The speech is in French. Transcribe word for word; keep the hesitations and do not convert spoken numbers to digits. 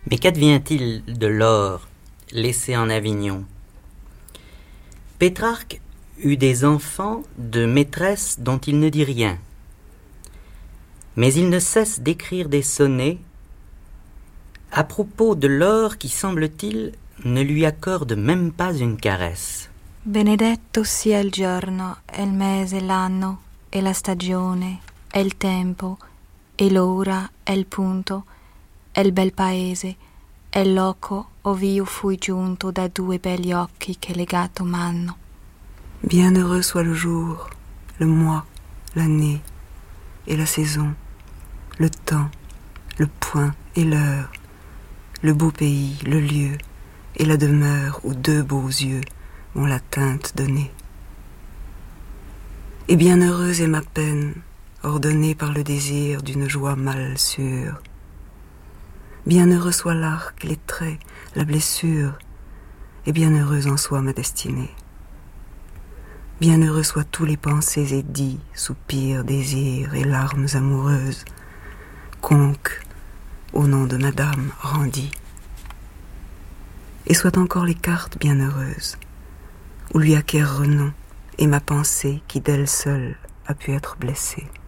Mais qu'advient-il de l'or laissé en Avignon? Pétrarque eut des enfants de maîtresses dont il ne dit rien. Mais il ne cesse d'écrire des sonnets à propos de l'or qui, semble-t-il, ne lui accorde même pas une caresse. Benedetto sia il giorno, e il mese, l'anno, e la stagione, e il tempo, e l'ora, e il punto, e il bel paese, e il loco ov'io fui giunto da due begli occhi che legato m'hanno. Bienheureux soit le jour, le mois, l'année et la saison, le temps, le point et l'heure, le beau pays, le lieu et la demeure où deux beaux yeux m'ont la teinte donnée. Et bienheureuse est ma peine, ordonnée par le désir d'une joie mal sûre. Bienheureux soit l'arc, les traits, la blessure, et bienheureuse en soit ma destinée. Bienheureux soient tous les pensées et dits, soupirs, désirs et larmes amoureuses, conques, au nom de madame, rendit. Et soient encore les cartes bienheureuses, où lui acquiert renom, et ma pensée qui d'elle seule a pu être blessée.